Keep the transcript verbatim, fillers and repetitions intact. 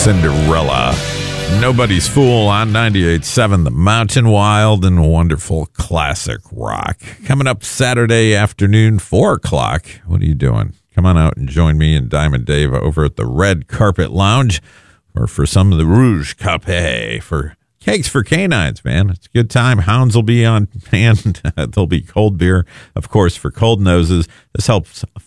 Cinderella. Nobody's Fool on ninety-eight point seven The Mountain. Wild and wonderful classic rock. Coming up Saturday afternoon, four o'clock. What are you doing? Come on out and join me and Diamond Dave over at the Red Carpet Lounge, or for some of the Rouge Capet for Cakes for Canines, man. It's a good time. Hounds will be on hand. There'll be cold beer, of course, for cold noses. This helps